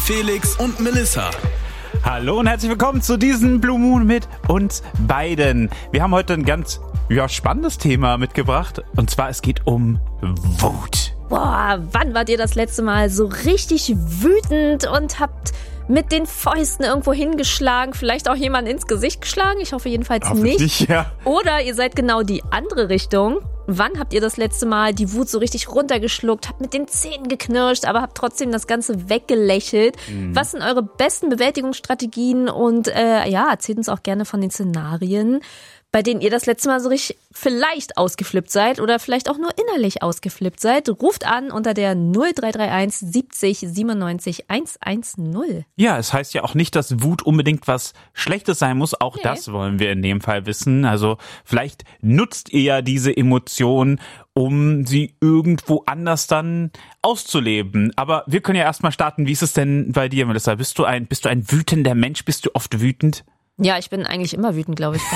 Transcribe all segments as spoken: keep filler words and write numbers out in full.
Felix und Melissa. Hallo und herzlich willkommen zu diesem Blue Moon mit uns beiden. Wir haben heute ein ganz ja, spannendes Thema mitgebracht. Und zwar, es geht um Wut. Boah, wann wart ihr das letzte Mal so richtig wütend und habt mit den Fäusten irgendwo hingeschlagen, vielleicht auch jemanden ins Gesicht geschlagen? Ich hoffe jedenfalls nicht. nicht ja. Oder ihr seid genau die andere Richtung. Wann habt ihr das letzte Mal die Wut so richtig runtergeschluckt, habt mit den Zähnen geknirscht, aber habt trotzdem das Ganze weggelächelt? Mhm. Was sind eure besten Bewältigungsstrategien? Und äh, ja, erzählt uns auch gerne von den Szenarien, bei denen ihr das letzte Mal so richtig vielleicht ausgeflippt seid oder vielleicht auch nur innerlich ausgeflippt seid. Ruft an unter der null drei drei eins siebzig siebenundneunzig hundertzehn. Ja, es heißt ja auch nicht, dass Wut unbedingt was Schlechtes sein muss. Auch nee. Das wollen wir in dem Fall wissen. Also vielleicht nutzt ihr ja diese Emotion, um sie irgendwo anders dann auszuleben. Aber wir können ja erstmal starten. Wie ist es denn bei dir, Melissa? Bist du ein, bist du ein wütender Mensch? Bist du oft wütend? Ja, ich bin eigentlich immer wütend, glaube ich.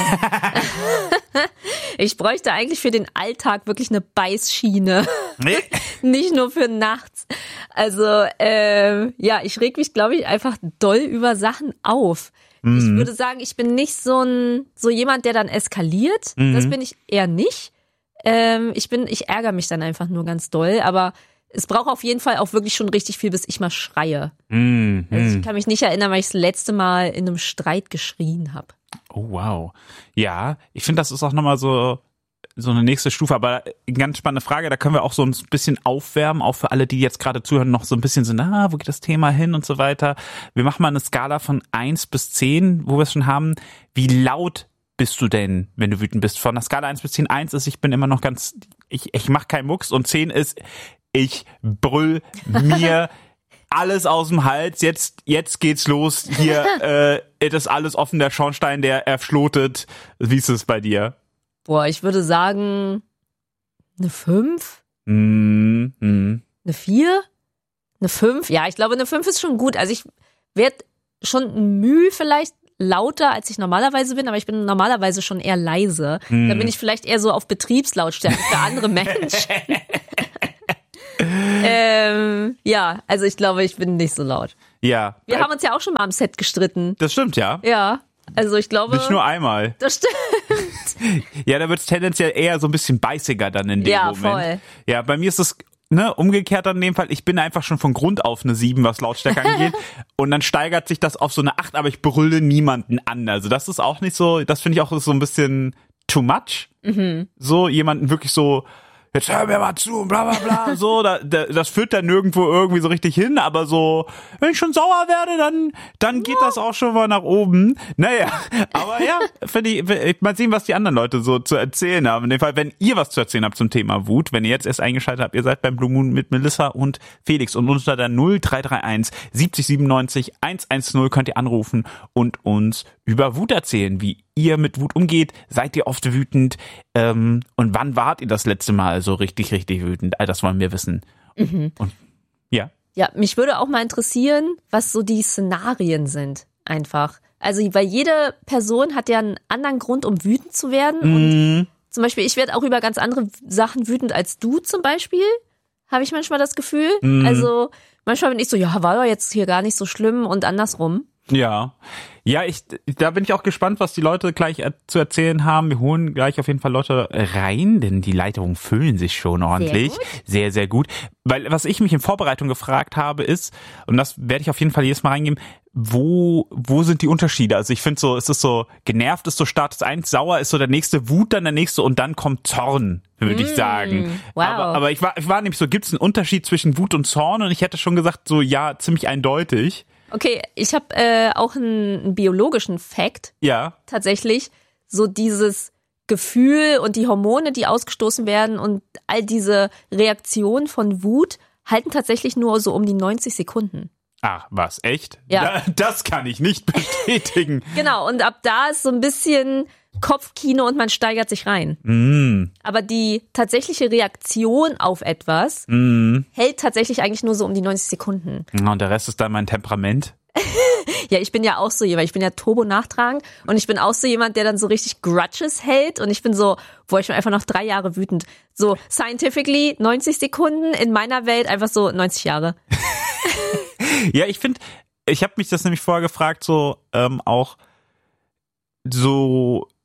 Ich bräuchte eigentlich für den Alltag wirklich eine Beißschiene. Nee. Nicht nur für nachts. Also, äh, ja, ich reg mich, glaube ich, einfach doll über Sachen auf. Mhm. Ich würde sagen, ich bin nicht so ein, so jemand, der dann eskaliert. Mhm. Das bin ich eher nicht. Ähm, ich bin, ich ärgere mich dann einfach nur ganz doll, aber es braucht auf jeden Fall auch wirklich schon richtig viel, bis ich mal schreie. Mm, also ich kann mich nicht erinnern, weil ich das letzte Mal in einem Streit geschrien habe. Oh, wow. Ja, ich finde, das ist auch nochmal so, so eine nächste Stufe. Aber eine ganz spannende Frage, da können wir auch so ein bisschen aufwärmen, auch für alle, die jetzt gerade zuhören, noch so ein bisschen so, na, wo geht das Thema hin und so weiter. Wir machen mal eine Skala von eins bis zehn, wo wir es schon haben. Wie laut bist du denn, wenn du wütend bist? Von der Skala eins bis zehn, eins ist, ich bin immer noch ganz, ich, ich mache keinen Mucks, und zehn ist, ich brüll mir alles aus dem Hals. Jetzt, jetzt geht's los. Hier äh, ist alles offen, der Schornstein, der erflotet. Wie ist es bei dir? Boah, ich würde sagen, eine fünf? Mm, mm. Eine vier? Eine fünf? Ja, ich glaube, eine fünf ist schon gut. Also ich werde schon Mühe vielleicht lauter, als ich normalerweise bin, aber ich bin normalerweise schon eher leise. Mm. Da bin ich vielleicht eher so auf Betriebslautstärke für andere Menschen. ähm, ja, also ich glaube, ich bin nicht so laut. Ja. Wir haben uns ja auch schon mal am Set gestritten. Das stimmt, ja. Ja, also ich glaube... Nicht nur einmal. Das stimmt. Ja, da wird es tendenziell eher so ein bisschen beißiger dann in dem ja, Moment. Voll. Ja, bei mir ist es ne, umgekehrt dann in dem Fall. Ich bin einfach schon von Grund auf eine sieben, was Lautstärke angeht. Und dann steigert sich das auf so eine acht, aber ich brülle niemanden an. Also das ist auch nicht so, das finde ich auch so ein bisschen too much. Mhm. So jemanden wirklich so... Jetzt hör mir mal zu und bla bla bla, so, da, da, das führt dann nirgendwo irgendwie so richtig hin, aber so, wenn ich schon sauer werde, dann, dann geht das auch schon mal nach oben. Naja, aber ja, finde ich, mal sehen, was die anderen Leute so zu erzählen haben. In dem Fall, wenn ihr was zu erzählen habt zum Thema Wut, wenn ihr jetzt erst eingeschaltet habt, ihr seid beim Blue Moon mit Melissa und Felix und unter der null drei drei eins siebzig siebenundneunzig hundertzehn könnt ihr anrufen und uns über Wut erzählen, wie ihr mit Wut umgeht. Seid ihr oft wütend? Ähm, und wann wart ihr das letzte Mal so richtig, richtig wütend? All das wollen wir wissen. Mhm. Und ja. Ja, mich würde auch mal interessieren, was so die Szenarien sind. Einfach. Also, weil jede Person hat ja einen anderen Grund, um wütend zu werden. Mhm. Und zum Beispiel, ich werde auch über ganz andere Sachen wütend als du zum Beispiel. Habe ich manchmal das Gefühl. Mhm. Also, manchmal bin ich so, ja, war doch jetzt hier gar nicht so schlimm und andersrum. Ja, ja, ich, da bin ich auch gespannt, was die Leute gleich zu erzählen haben. Wir holen gleich auf jeden Fall Leute rein, denn die Leitungen füllen sich schon ordentlich. Sehr, gut. sehr, sehr gut. Weil was ich mich in Vorbereitung gefragt habe ist, und das werde ich auf jeden Fall jedes Mal reingeben, wo, wo sind die Unterschiede? Also ich finde so, es ist so, genervt ist so Status eins, sauer ist so der nächste, Wut dann der nächste und dann kommt Zorn, würde mm, ich sagen. Wow. Aber, aber ich war, ich war nämlich so, gibt es einen Unterschied zwischen Wut und Zorn? Und ich hätte schon gesagt, so ja, ziemlich eindeutig. Okay, ich habe äh, auch einen, einen biologischen Fact. Ja. Tatsächlich. So dieses Gefühl und die Hormone, die ausgestoßen werden und all diese Reaktionen von Wut halten tatsächlich nur so um die neunzig Sekunden. Ach, was, echt? Ja. Das kann ich nicht bestätigen. Genau, und ab da ist so ein bisschen Kopfkino und man steigert sich rein. Mm. Aber die tatsächliche Reaktion auf etwas mm. hält tatsächlich eigentlich nur so um die neunzig Sekunden. Und der Rest ist dann mein Temperament? Ja, ich bin ja auch so jemand, ich bin ja turbo-nachtragend und ich bin auch so jemand, der dann so richtig Grudges hält und ich bin so, boah, ich bin einfach noch drei Jahre wütend. So scientifically neunzig Sekunden, in meiner Welt einfach so neunzig Jahre. Ja, ich finde, ich habe mich das nämlich vorher gefragt, so ähm, auch so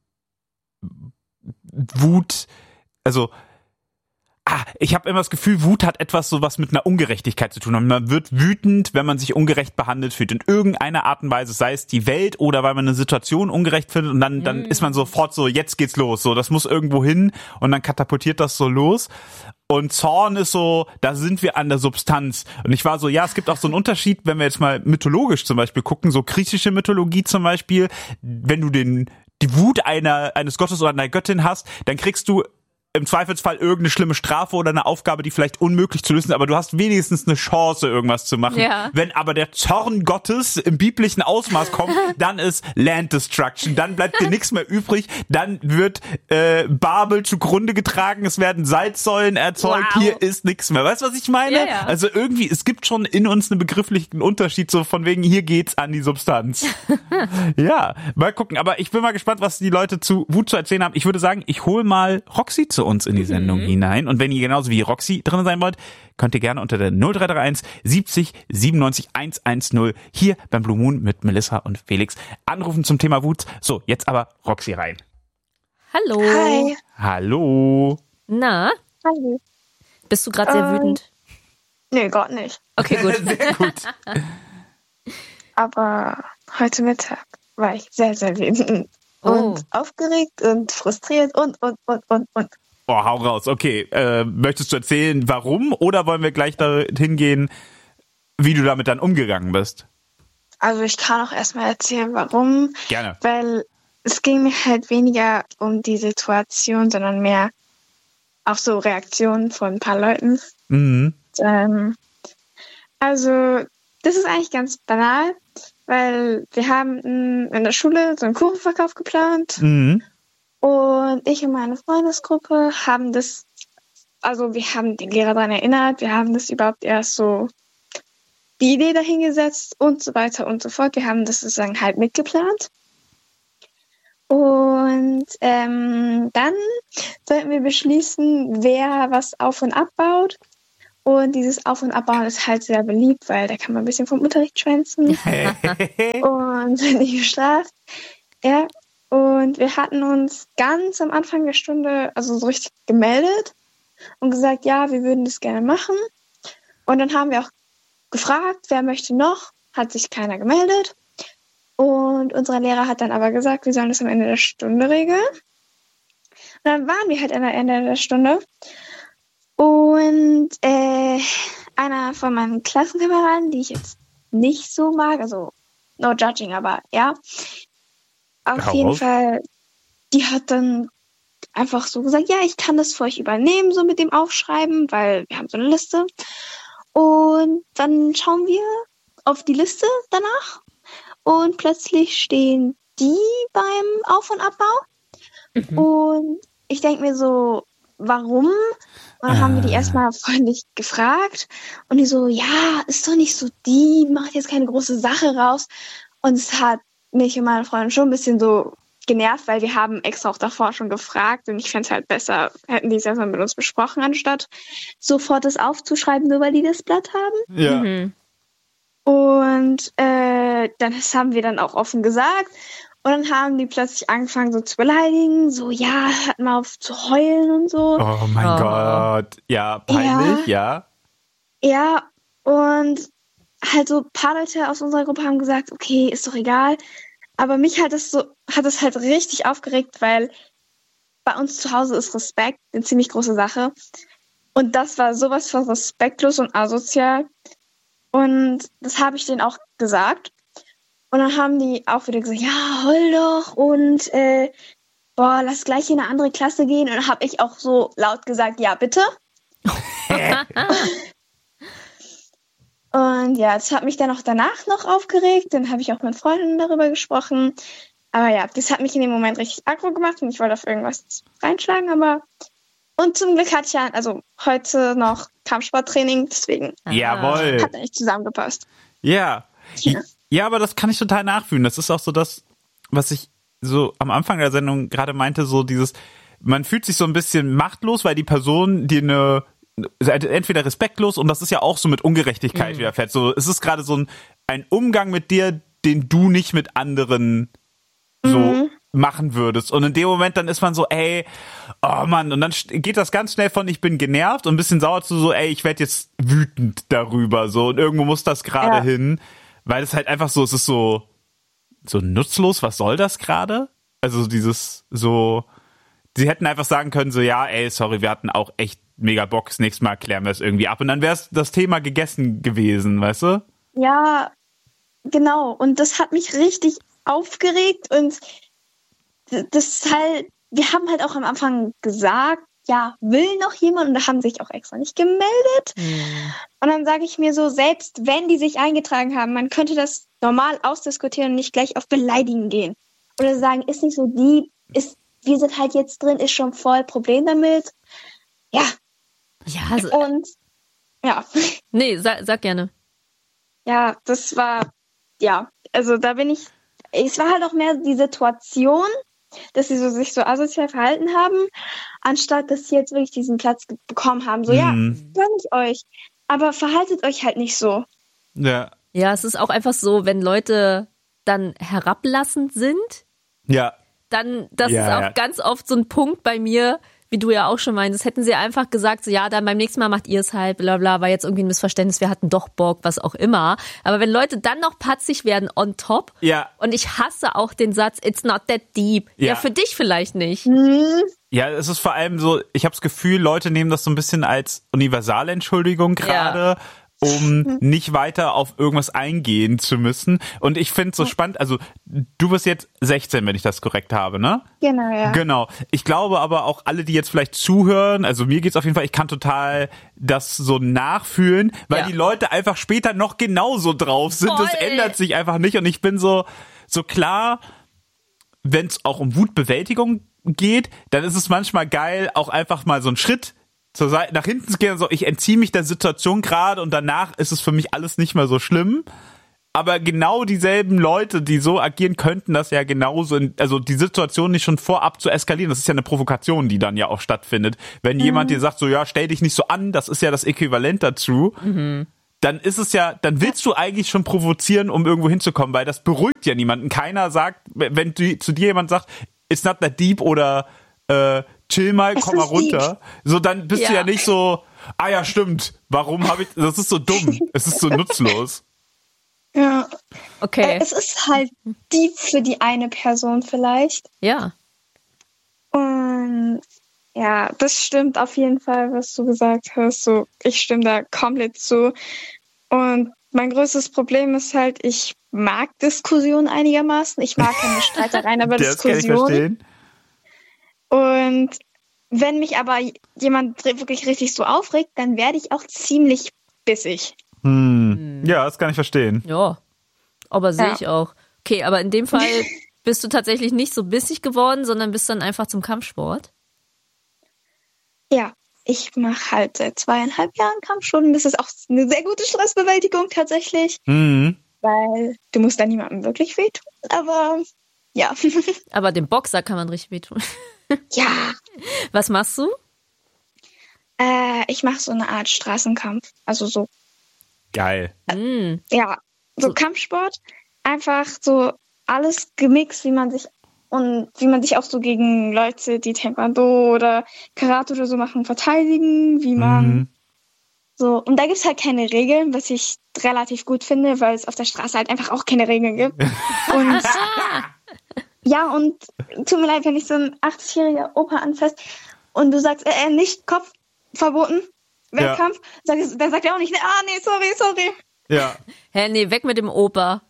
Wut, also Ah, ich habe immer das Gefühl, Wut hat etwas so was mit einer Ungerechtigkeit zu tun. Und man wird wütend, wenn man sich ungerecht behandelt fühlt. In irgendeiner Art und Weise, sei es die Welt oder weil man eine Situation ungerecht findet. Und dann, dann ist man sofort so, jetzt geht's los. So, das muss irgendwo hin. Und dann katapultiert das so los. Und Zorn ist so, da sind wir an der Substanz. Und ich war so, ja, es gibt auch so einen Unterschied, wenn wir jetzt mal mythologisch zum Beispiel gucken, so griechische Mythologie zum Beispiel. Wenn du den die Wut einer eines Gottes oder einer Göttin hast, dann kriegst du im Zweifelsfall irgendeine schlimme Strafe oder eine Aufgabe, die vielleicht unmöglich zu lösen ist, aber du hast wenigstens eine Chance, irgendwas zu machen. Ja. Wenn aber der Zorn Gottes im biblischen Ausmaß kommt, dann ist Land Destruction, dann bleibt dir nichts mehr übrig, dann wird äh, Babel zugrunde getragen, es werden Salzsäulen erzeugt, wow. Hier ist nichts mehr. Weißt du, was ich meine? Ja, ja. Also irgendwie, es gibt schon in uns einen begrifflichen Unterschied, so von wegen, hier geht's an die Substanz. Ja, mal gucken. Aber ich bin mal gespannt, was die Leute zu Wut zu erzählen haben. Ich würde sagen, ich hole mal Roxy zu uns in die Sendung mhm. hinein. Und wenn ihr genauso wie Roxy drin sein wollt, könnt ihr gerne unter der null drei drei eins siebzig siebenundneunzig hundertzehn hier beim Blue Moon mit Melissa und Felix anrufen zum Thema Wut. So, jetzt aber Roxy rein. Hallo. Hi. Hallo. Na? Hallo. Bist du gerade sehr Ähm, wütend? Nee, Gott nicht. Okay, gut. Sehr gut. Aber heute Mittag war ich sehr, sehr wütend. Oh. Und aufgeregt und frustriert und, und, und, und, und. Boah, hau raus. Okay, äh, möchtest du erzählen, warum? Oder wollen wir gleich dahin gehen, wie du damit dann umgegangen bist? Also ich kann auch erstmal erzählen, warum. Gerne. Weil es ging mir halt weniger um die Situation, sondern mehr auch so Reaktionen von ein paar Leuten. Mhm. Ähm, also das ist eigentlich ganz banal, weil wir haben in der Schule so einen Kuchenverkauf geplant. Mhm. Und ich und meine Freundesgruppe haben das, also wir haben den Lehrer daran erinnert, wir haben das überhaupt erst so, die Idee dahingesetzt und so weiter und so fort. Wir haben das sozusagen halt mitgeplant. Und ähm, dann sollten wir beschließen, wer was auf- und abbaut. Und dieses Auf- und Abbauen ist halt sehr beliebt, weil da kann man ein bisschen vom Unterricht schwänzen und nicht gestraft. Ja. Und wir hatten uns ganz am Anfang der Stunde, also so richtig gemeldet und gesagt, ja, wir würden das gerne machen. Und dann haben wir auch gefragt, wer möchte noch, hat sich keiner gemeldet. Und unser Lehrer hat dann aber gesagt, wir sollen das am Ende der Stunde regeln. Und dann waren wir halt am Ende der Stunde. Und äh, einer von meinen Klassenkameraden, die ich jetzt nicht so mag, also no judging, aber ja, auf Hau jeden raus. Fall, die hat dann einfach so gesagt, ja, ich kann das für euch übernehmen, so mit dem Aufschreiben, weil wir haben so eine Liste. Und dann schauen wir auf die Liste danach und plötzlich stehen die beim Auf- und Abbau. Mhm. Und ich denke mir so, warum? Und dann haben wir die Ah. erstmal freundlich gefragt. Und die so, ja, ist doch nicht so die, macht jetzt keine große Sache raus. Und es hat mich und meine Freundin schon ein bisschen so genervt, weil wir haben extra auch davor schon gefragt. Und ich fände es halt besser, hätten die es erstmal mit uns besprochen, anstatt sofort das aufzuschreiben, nur weil die das Blatt haben. Ja. Mhm. Und äh, dann das haben wir dann auch offen gesagt. Und dann haben die plötzlich angefangen so zu beleidigen. So, ja, hört mal auf zu heulen und so. Oh mein Oh. Gott. Ja, peinlich, ja. Ja, und halt so ein paar Leute aus unserer Gruppe haben gesagt, okay, ist doch egal. Aber mich hat es so, hat es halt richtig aufgeregt, weil bei uns zu Hause ist Respekt eine ziemlich große Sache. Und das war sowas von respektlos und asozial. Und das habe ich denen auch gesagt. Und dann haben die auch wieder gesagt, ja, heul doch und äh, boah, lass gleich in eine andere Klasse gehen. Und dann habe ich auch so laut gesagt, ja, bitte. Und ja, das hat mich dann auch danach noch aufgeregt. Dann habe ich auch mit Freunden darüber gesprochen. Aber ja, das hat mich in dem Moment richtig aggro gemacht und ich wollte auf irgendwas reinschlagen. Aber und zum Glück hatte ich ja, also heute noch Kampfsporttraining, deswegen Jawohl. hat er nicht zusammengepasst. Ja. Ja. Ja, aber das kann ich total nachfühlen. Das ist auch so das, was ich so am Anfang der Sendung gerade meinte, so dieses, man fühlt sich so ein bisschen machtlos, weil die Person dir eine entweder respektlos, und das ist ja auch so mit Ungerechtigkeit Mhm. widerfährt. So, es ist gerade so ein, ein Umgang mit dir, den du nicht mit anderen so Mhm. machen würdest. Und in dem Moment dann ist man so, ey, oh Mann, und dann geht das ganz schnell von ich bin genervt und ein bisschen sauer zu so, ey, ich werde jetzt wütend darüber, so, und irgendwo muss das gerade Ja. hin, weil es halt einfach so, es ist so, so nutzlos, was soll das gerade? Also dieses, so, sie hätten einfach sagen können, so, ja, ey, sorry, wir hatten auch echt mega Bock, das nächste Mal klären wir es irgendwie ab, und dann wäre das Thema gegessen gewesen, weißt du? Ja, genau. Und das hat mich richtig aufgeregt und das ist halt, wir haben halt auch am Anfang gesagt, ja, will noch jemand, und da haben sich auch extra nicht gemeldet. Mhm. Und dann sage ich mir so, selbst wenn die sich eingetragen haben, man könnte das normal ausdiskutieren und nicht gleich auf Beleidigen gehen. Oder sagen, ist nicht so die, ist, wir sind halt jetzt drin, ist schon voll Problem damit. Ja, Ja, also, und ja, nee, sag, sag gerne. ja, das war, ja, also da bin ich, es war halt auch mehr die Situation, dass sie so, sich so asozial verhalten haben, anstatt dass sie jetzt wirklich diesen Platz ge- bekommen haben. So, ja, Mhm. gönn ich euch, aber verhaltet euch halt nicht so. Ja. Ja, es ist auch einfach so, wenn Leute dann herablassend sind, Ja. dann, das Ja, ist auch ja. ganz oft so ein Punkt bei mir, wie du ja auch schon meintest, hätten sie einfach gesagt, so ja, dann beim nächsten Mal macht ihr es halt, bla bla, war jetzt irgendwie ein Missverständnis, wir hatten doch Bock, was auch immer. Aber wenn Leute dann noch patzig werden on top, Ja. und ich hasse auch den Satz, it's not that deep. Ja, Ja. für dich vielleicht nicht. Hm, Ja, es ist vor allem so, ich habe das Gefühl, Leute nehmen das so ein bisschen als Universalentschuldigung gerade, um nicht weiter auf irgendwas eingehen zu müssen. Und ich finde es so spannend, also du bist jetzt sechzehn, wenn ich das korrekt habe, ne? genau, ja. Genau. Ich glaube aber auch alle, die jetzt vielleicht zuhören, also mir geht's auf jeden Fall, ich kann total das so nachfühlen, weil Ja. die Leute einfach später noch genauso drauf sind. Das Voll. ändert sich einfach nicht, und ich bin so, so klar, wenn es auch um Wutbewältigung geht, dann ist es manchmal geil, auch einfach mal so einen Schritt zur Seite, nach hinten zu gehen, so, ich entziehe mich der Situation gerade, und danach ist es für mich alles nicht mehr so schlimm. Aber genau dieselben Leute, die so agieren, könnten das ja genauso, in, also die Situation nicht schon vorab zu eskalieren. Das ist ja eine Provokation, die dann ja auch stattfindet. Wenn jemand dir sagt, so, ja, stell dich nicht so an, das ist ja das Äquivalent dazu, dann ist es ja, dann willst du eigentlich schon provozieren, um irgendwo hinzukommen, weil das beruhigt ja niemanden. Keiner sagt, wenn du, zu dir jemand sagt, it's not that deep, oder äh, chill mal, Es komm mal ist deep. runter. So, dann bist du Ja. ja nicht so, ah ja, stimmt, warum habe ich, das ist so dumm, es ist so nutzlos. Ja. Okay, Äh, es ist halt die für die eine Person vielleicht. ja. Und ja, das stimmt auf jeden Fall, was du gesagt hast. So, ich stimme da komplett zu. Und mein größtes Problem ist halt, ich mag Diskussionen einigermaßen. Ich mag keine Streitereien, aber Das kann ich Diskussionen. verstehen. Und wenn mich aber jemand wirklich richtig so aufregt, dann werde ich auch ziemlich bissig. Hm. Ja, das kann ich verstehen. Ja, aber sehe Ja. ich auch. Okay, aber in dem Fall bist du tatsächlich nicht so bissig geworden, sondern bist dann einfach zum Kampfsport. Ja, ich mache halt seit zweieinhalb Jahren Kampfsport und das ist auch eine sehr gute Stressbewältigung tatsächlich, Mhm. weil du musst da niemandem wirklich wehtun, aber ja. Aber dem Boxer kann man richtig wehtun. ja, Was machst du? äh, ich mache so eine Art Straßenkampf, also so, Geil. Hm. ja, so So- Kampfsport, einfach so alles gemixt, wie man sich und wie man sich auch so gegen Leute, die Taekwondo oder Karate oder so machen, verteidigen, wie man Mhm. so, und da gibt's halt keine Regeln, was ich relativ gut finde, weil es auf der Straße halt einfach auch keine Regeln gibt. Und ja, und tut mir leid, wenn ich so ein achtzigjähriger Opa anfasst und du sagst, äh, nicht Kopf verboten, Wettkampf, sag ich, dann sagt er auch nicht, ah, nee, sorry, sorry. Ja. Hä, nee, weg mit dem Opa.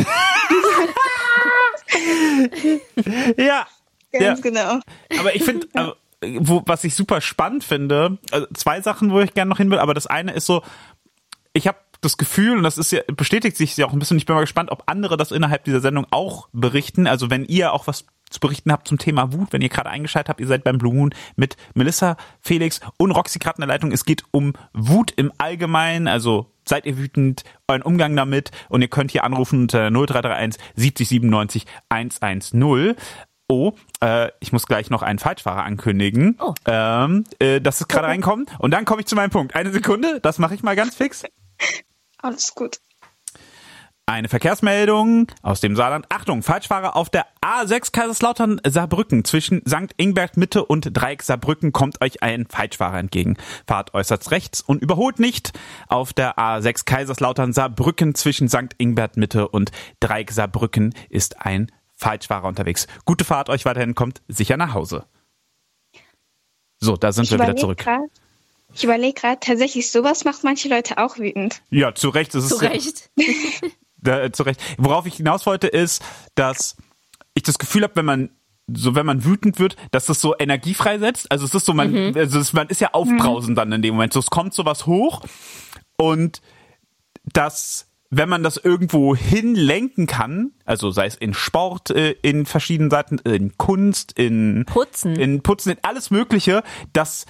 Ja. Ganz Ja. genau. Aber ich finde, also, wo, was ich super spannend finde, also zwei Sachen, wo ich gerne noch hin will, aber das eine ist so, ich habe das Gefühl, und das ist ja, bestätigt sich ja auch ein bisschen, ich bin mal gespannt, ob andere das innerhalb dieser Sendung auch berichten, also wenn ihr auch was zu berichten habt zum Thema Wut, wenn ihr gerade eingeschaltet habt, ihr seid beim Blue Moon mit Melissa, Felix und Roxy gerade in der Leitung. Es geht um Wut im Allgemeinen, also seid ihr wütend, euren Umgang damit, und ihr könnt hier anrufen unter null drei drei eins siebzig siebenundneunzig hundertzehn. Oh, äh, ich muss gleich noch einen Falschfahrer ankündigen. Oh. Ähm, äh, das ist gerade reinkommen. Und dann komme ich zu meinem Punkt. Eine Sekunde, das mache ich mal ganz fix. Alles gut. Eine Verkehrsmeldung aus dem Saarland. Achtung, Falschfahrer auf der A sechs Kaiserslautern-Saarbrücken. Zwischen Sankt Ingbert Mitte und Dreieck Saarbrücken kommt euch ein Falschfahrer entgegen. Fahrt äußerst rechts und überholt nicht. Auf der A sechs Kaiserslautern-Saarbrücken zwischen Sankt Ingbert Mitte und Dreieck Saarbrücken ist ein Falschfahrer unterwegs. Gute Fahrt euch weiterhin, kommt sicher nach Hause. So, da sind ich wir wieder zurück. Grad, ich überlege gerade, tatsächlich sowas macht manche Leute auch wütend. Ja, zu Recht. Das zu ist Recht. Ja, da, zu Recht. Worauf ich hinaus wollte, ist, dass ich das Gefühl habe, wenn man so, wenn man wütend wird, dass das so Energie freisetzt. Also es ist so, man, mhm. also es, man ist ja aufbrausend mhm. dann in dem Moment. So, es kommt sowas hoch und das, wenn man das irgendwo hinlenken kann, also sei es in Sport, in verschiedenen Seiten, in Kunst, in Putzen, in Putzen, in alles Mögliche, dass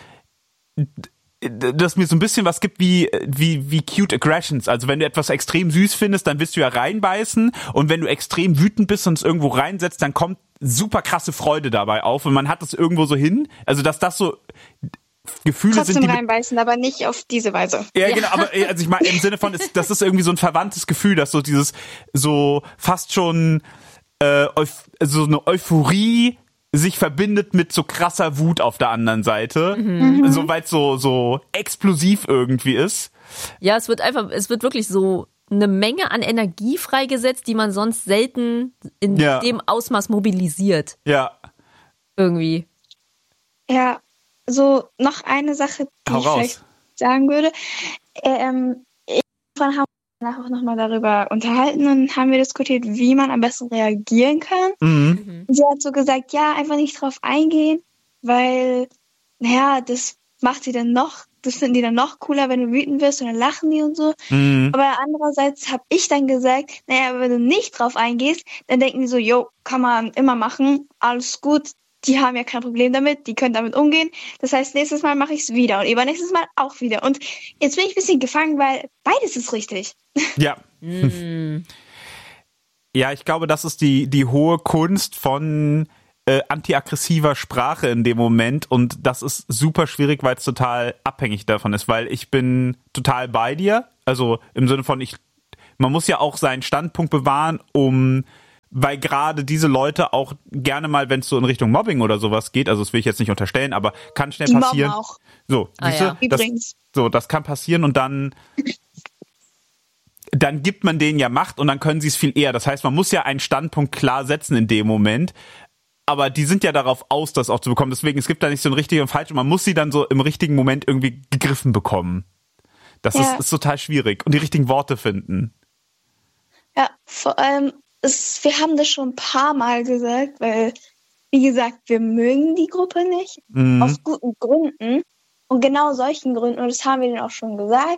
das mir so ein bisschen was gibt wie wie wie cute aggressions. Also wenn du etwas extrem süß findest, dann willst du ja reinbeißen, und wenn du extrem wütend bist und es irgendwo reinsetzt, dann kommt super krasse Freude dabei auf und man hat das irgendwo so hin. Also dass das so Gefühle Trotzdem sind, die reinbeißen, aber nicht auf diese Weise. Ja, ja, genau, aber also ich meine im Sinne von, ist, das ist irgendwie so ein verwandtes Gefühl, dass so dieses so fast schon äh, so eine Euphorie sich verbindet mit so krasser Wut auf der anderen Seite, mhm. so weil es so so explosiv irgendwie ist. Ja, es wird einfach, es wird wirklich so eine Menge an Energie freigesetzt, die man sonst selten in ja. dem Ausmaß mobilisiert. Ja. Irgendwie. Ja. So, noch eine Sache, die Hau ich raus. vielleicht sagen würde. Ähm, irgendwann haben wir danach auch nochmal darüber unterhalten und haben wir diskutiert, wie man am besten reagieren kann. Mhm. Sie hat so gesagt, ja, einfach nicht drauf eingehen, weil, naja, das macht sie dann noch, das finden die dann noch cooler, wenn du wütend wirst, und dann lachen die und so. Mhm. Aber andererseits habe ich dann gesagt, naja, wenn du nicht drauf eingehst, dann denken die so, jo, kann man immer machen, alles gut. Die haben ja kein Problem damit, die können damit umgehen. Das heißt, nächstes Mal mache ich es wieder und übernächstes Mal auch wieder. Und jetzt bin ich ein bisschen gefangen, weil beides ist richtig. Ja. Mm. Ja, ich glaube, das ist die, die hohe Kunst von äh, antiaggressiver Sprache in dem Moment, und das ist super schwierig, weil es total abhängig davon ist, weil ich bin total bei dir. Also im Sinne von, ich, man muss ja auch seinen Standpunkt bewahren, um weil gerade diese Leute auch gerne mal, wenn es so in Richtung Mobbing oder sowas geht, also das will ich jetzt nicht unterstellen, aber kann schnell die passieren. Mobben auch. So, ah, siehste, ja. das, Übrigens. so, das kann passieren, und dann dann gibt man denen ja Macht, und dann können sie es viel eher. Das heißt, man muss ja einen Standpunkt klar setzen in dem Moment, aber die sind ja darauf aus, das auch zu bekommen. Deswegen, es gibt da nicht so ein richtig und falsch, und man muss sie dann so im richtigen Moment irgendwie gegriffen bekommen. Das ja. ist, ist total schwierig, und die richtigen Worte finden. Ja, vor allem Es, wir haben das schon ein paar Mal gesagt, weil, wie gesagt, wir mögen die Gruppe nicht, mhm. aus guten Gründen, und genau solchen Gründen, und das haben wir denen auch schon gesagt,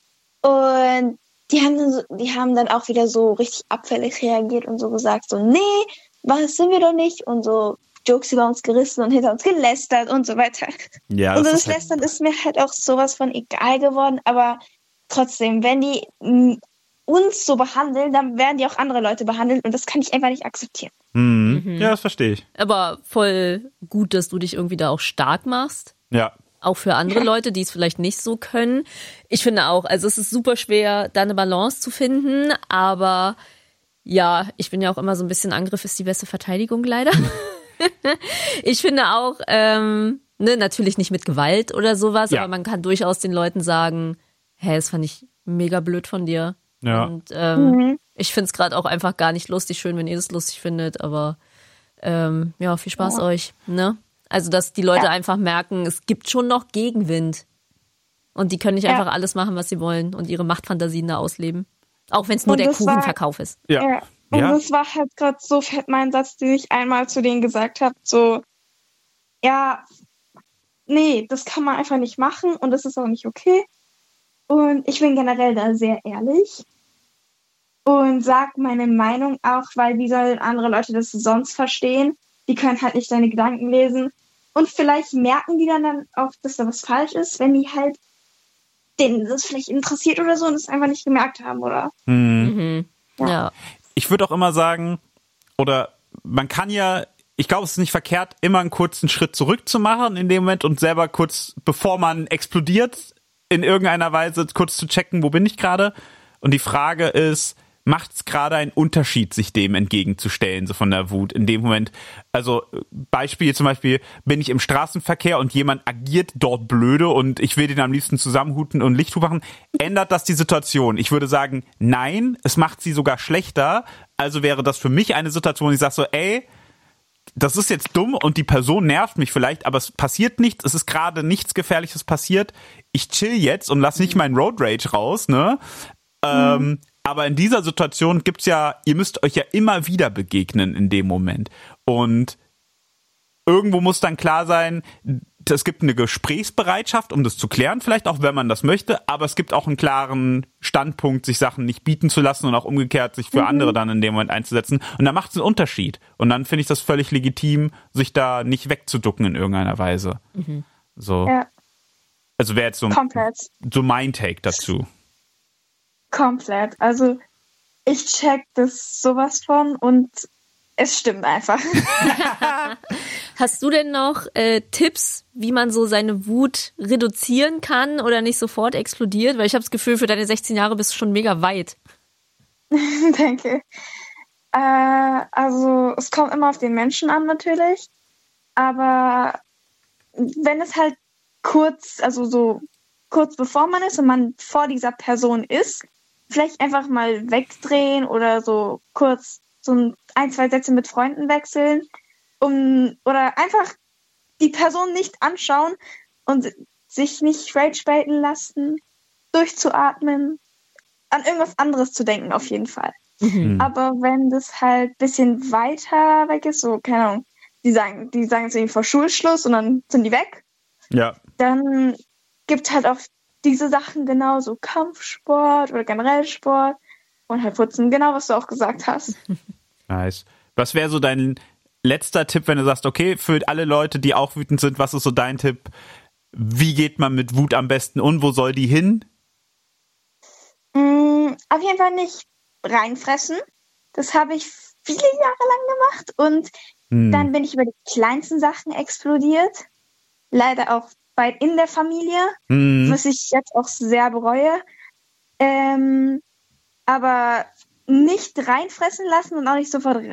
und die haben dann, so, die haben dann auch wieder so richtig abfällig reagiert und so gesagt, so, nee, was sind wir doch nicht, und so Jokes über uns gerissen und hinter uns gelästert und so weiter. Ja, und so das das Lästern ist, halt ist mir halt auch sowas von egal geworden, aber trotzdem, wenn die m- uns so behandeln, dann werden die auch andere Leute behandelt, und das kann ich einfach nicht akzeptieren. Mhm. Mhm. Ja, das verstehe ich. Aber voll gut, dass du dich irgendwie da auch stark machst. Ja. Auch für andere Leute, die es vielleicht nicht so können. Ich finde auch, also es ist super schwer, da eine Balance zu finden, aber ja, ich bin ja auch immer so ein bisschen, Angriff ist die beste Verteidigung, leider. Ich finde auch, ähm, ne, natürlich nicht mit Gewalt oder sowas, ja. aber man kann durchaus den Leuten sagen, hä, das fand ich mega blöd von dir. Ja. Und ähm, Mhm. ich finde es gerade auch einfach gar nicht lustig. Schön, wenn ihr es lustig findet, aber ähm, ja, viel Spaß Ja. euch. Ne? Also, dass die Leute Ja. einfach merken, es gibt schon noch Gegenwind. Und die können nicht Ja. einfach alles machen, was sie wollen, und ihre Machtfantasien da ausleben. Auch wenn es nur Und der das war- Kuchenverkauf ist. Ja. Ja. Und Ja. das war halt gerade so fett mein Satz, den ich einmal zu denen gesagt habe, so, ja, nee, das kann man einfach nicht machen, und das ist auch nicht okay. Und ich bin generell da sehr ehrlich und sag meine Meinung auch, weil wie sollen andere Leute das sonst verstehen? Die können halt nicht deine Gedanken lesen. Und vielleicht merken die dann, dann auch, dass da was falsch ist, wenn die halt denen das vielleicht interessiert oder so und es einfach nicht gemerkt haben, oder? Mhm. Mhm. Ja. Ich würde auch immer sagen, oder man kann ja, ich glaube, es ist nicht verkehrt, immer einen kurzen Schritt zurück zu machen in dem Moment und selber kurz, bevor man explodiert, in irgendeiner Weise kurz zu checken, wo bin ich gerade? Und die Frage ist, macht es gerade einen Unterschied, sich dem entgegenzustellen, so von der Wut in dem Moment? Also Beispiel zum Beispiel, bin ich im Straßenverkehr und jemand agiert dort blöde und ich will den am liebsten zusammenhuten und Licht machen. Ändert das die Situation? Ich würde sagen, nein, es macht sie sogar schlechter. Also wäre das für mich eine Situation, wo ich sage so, ey, das ist jetzt dumm und die Person nervt mich vielleicht, aber es passiert nichts, es ist gerade nichts Gefährliches passiert. Ich chill jetzt und lass nicht meinen Road Rage raus, ne? Mhm. Ähm, aber in dieser Situation gibt's ja, ihr müsst euch ja immer wieder begegnen in dem Moment. Und irgendwo muss dann klar sein, es gibt eine Gesprächsbereitschaft, um das zu klären, vielleicht auch, wenn man das möchte, aber es gibt auch einen klaren Standpunkt, sich Sachen nicht bieten zu lassen und auch umgekehrt sich für mhm. andere dann in dem Moment einzusetzen. Und da macht es einen Unterschied. Und dann finde ich das völlig legitim, sich da nicht wegzuducken in irgendeiner Weise. Mhm. So. Ja. Also wäre jetzt so, so mein Take dazu. Komplett. Also ich check das sowas von und es stimmt einfach. Hast du denn noch äh, Tipps, wie man so seine Wut reduzieren kann oder nicht sofort explodiert? Weil ich habe das Gefühl, für deine sechzehn Jahre bist du schon mega weit. Danke. Äh, also es kommt immer auf den Menschen an natürlich. Aber wenn es halt kurz, also so kurz bevor man ist und man vor dieser Person ist, vielleicht einfach mal wegdrehen oder so kurz so ein, zwei Sätze mit Freunden wechseln, um oder einfach die Person nicht anschauen und sich nicht ragebaiten lassen, durchzuatmen, an irgendwas anderes zu denken auf jeden Fall. Mhm. Aber wenn das halt ein bisschen weiter weg ist, so, keine Ahnung, die sagen, die sagen es irgendwie vor Schulschluss und dann sind die weg, ja. Dann gibt halt auch diese Sachen genauso Kampfsport oder generell Sport und halt putzen, genau was du auch gesagt hast. Nice. Was wäre so dein letzter Tipp, wenn du sagst, okay, für alle Leute, die auch wütend sind, was ist so dein Tipp? Wie geht man mit Wut am besten um? Wo soll die hin? Mm, auf jeden Fall nicht reinfressen. Das habe ich viele Jahre lang gemacht und hm. dann bin ich über die kleinsten Sachen explodiert. Leider auch weit in der Familie, mm. was ich jetzt auch sehr bereue. Ähm, aber nicht reinfressen lassen und auch nicht sofort